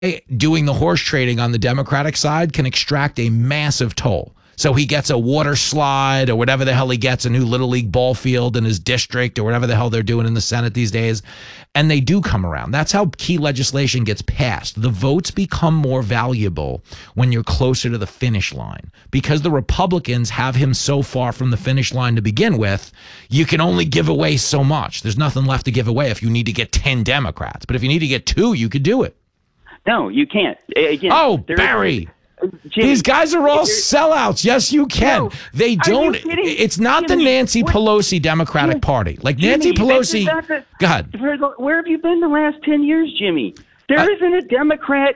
doing the horse trading on the Democratic side can extract a massive toll. So he gets a water slide or whatever the hell he gets, a new Little League ball field in his district or whatever the hell they're doing in the Senate these days. And they do come around. That's how key legislation gets passed. The votes become more valuable when you're closer to the finish line. Because the Republicans have him so far from the finish line to begin with, you can only give away so much. There's nothing left to give away if you need to get 10 Democrats. But if you need to get 2, you could do it. No, you can't. Again, Barry. Jimmy, these guys are all sellouts. Yes, you can. No, they don't. It's not Jimmy, the Nancy Pelosi Democratic Party. Like Nancy Pelosi. Go ahead. Where have you been the last 10 years, Jimmy? There isn't a Democrat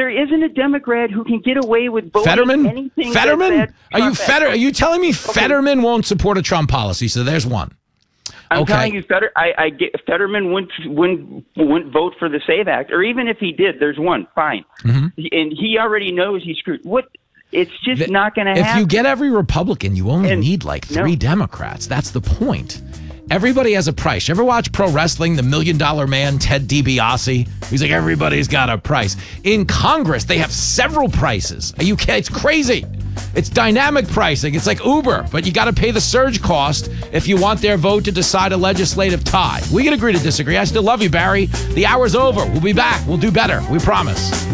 who can get away with voting anything. Fetterman? Are you telling me Fetterman won't support a Trump policy? So there's one. I'm telling you, Fetterman wouldn't vote for the SAVE Act, or even if he did, there's one. Fine, and he already knows he's screwed. It's just not going to happen. If you get every Republican, you only need like 3 Democrats. That's the point. Everybody has a price. You ever watch pro wrestling, the $1 Million Man, Ted DiBiase? He's like, everybody's got a price. In Congress, they have several prices. Are you kidding? It's crazy. It's dynamic pricing. It's like Uber, but you got to pay the surge cost if you want their vote to decide a legislative tie. We can agree to disagree. I still love you, Barry. The hour's over. We'll be back. We'll do better. We promise.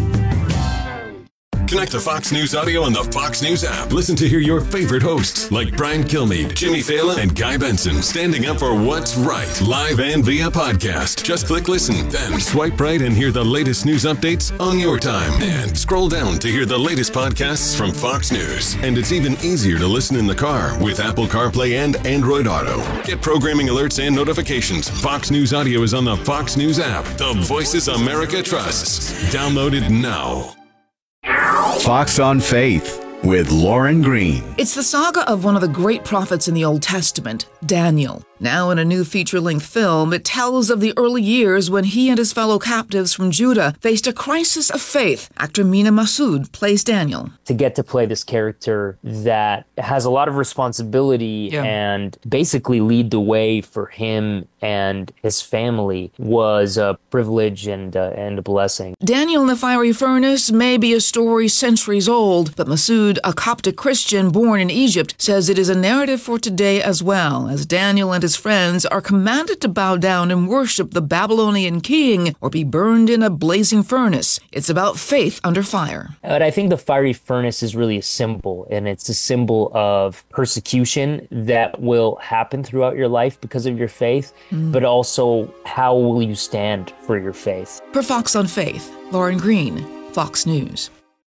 Connect to Fox News Audio on the Fox News app. Listen to hear your favorite hosts like Brian Kilmeade, Jimmy Fallon, and Guy Benson standing up for what's right, live and via podcast. Just click listen, then swipe right and hear the latest news updates on your time. And scroll down to hear the latest podcasts from Fox News. And it's even easier to listen in the car with Apple CarPlay and Android Auto. Get programming alerts and notifications. Fox News Audio is on the Fox News app. The voices America trusts. Download it now. Fox on Faith with Lauren Green. It's the saga of one of the great prophets in the Old Testament, Daniel. Now in a new feature-length film, it tells of the early years when he and his fellow captives from Judah faced a crisis of faith. Actor Mina Massoud plays Daniel. To get to play this character that has a lot of responsibility and basically lead the way for him and his family was a privilege and a blessing. Daniel in the Fiery Furnace may be a story centuries old, but Massoud, a Coptic Christian born in Egypt, says it is a narrative for today as well, as Daniel and his friends are commanded to bow down and worship the Babylonian king or be burned in a blazing furnace. It's about faith under fire. But I think the fiery furnace is really a symbol, and it's a symbol of persecution that will happen throughout your life because of your faith, but also how will you stand for your faith. For Fox on Faith, Lauren Green, Fox News.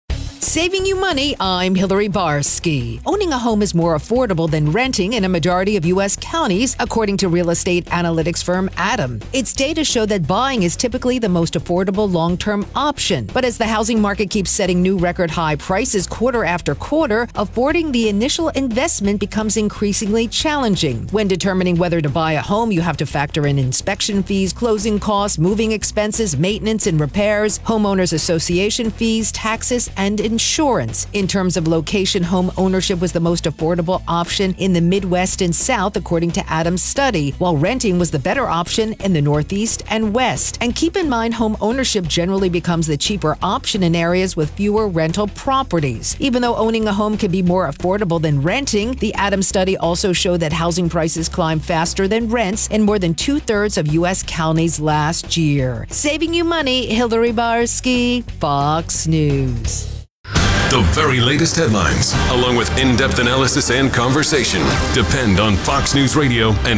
Saving you money, I'm Hillary Barsky. Owning a home is more affordable than renting in a majority of U.S. counties, according to real estate analytics firm Adam. Its data show that buying is typically the most affordable long-term option. But as the housing market keeps setting new record high prices quarter after quarter, affording the initial investment becomes increasingly challenging. When determining whether to buy a home, you have to factor in inspection fees, closing costs, moving expenses, maintenance and repairs, homeowners association fees, taxes, and insurance. In terms of location, home ownership was the most affordable option in the Midwest and South, according to Adam's study, while renting was the better option in the Northeast and West. And keep in mind, home ownership generally becomes the cheaper option in areas with fewer rental properties. Even though owning a home can be more affordable than renting, the Adams study also showed that housing prices climbed faster than rents in more than 2/3 of U.S. counties last year. Saving you money, Hillary Barsky, Fox News. The very latest headlines, along with in-depth analysis and conversation, depend on Fox News Radio and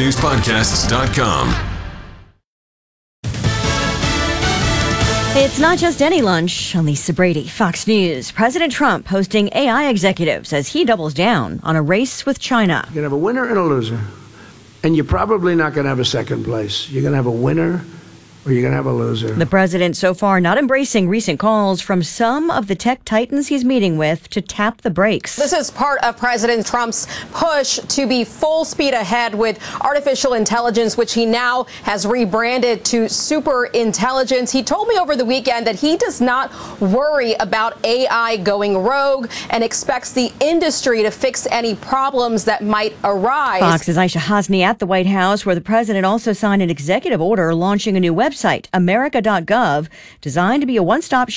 FoxNewsPodcasts.com. It's not just any lunch. I'm Lisa Brady, Fox News. President Trump hosting AI executives as he doubles down on a race with China. You're going to have a winner and a loser. And you're probably not going to have a second place. You're going to have a winner or you're going to have a loser. The president so far not embracing recent calls from some of the tech titans he's meeting with to tap the brakes. This is part of President Trump's push to be full speed ahead with artificial intelligence, which he now has rebranded to super intelligence. He told me over the weekend that he does not worry about AI going rogue and expects the industry to fix any problems that might arise. Fox's Aisha Hasni at the White House, where the president also signed an executive order launching a new website website, america.gov, designed to be a one-stop